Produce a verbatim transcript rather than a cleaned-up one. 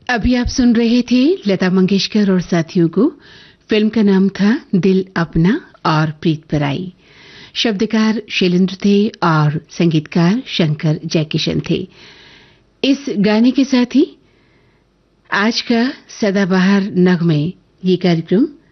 अभी आप सुन रहे थे लता मंगेशकर और साथियों को। फिल्म का नाम था दिल अपना और प्रीत पराई। शब्दकार शैलेंद्र थे और संगीतकार शंकर जयकिशन थे। इस गाने के साथ ही आज का सदाबहार नगमे ये कार्यक्रम